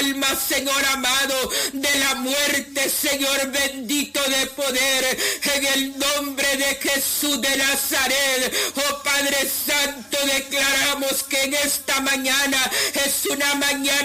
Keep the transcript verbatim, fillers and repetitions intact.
alma, Señor amado, de la muerte, Señor bendito de poder, en el nombre de Jesús de Nazaret. Oh Padre Santo, declaramos que en esta mañana es una mañana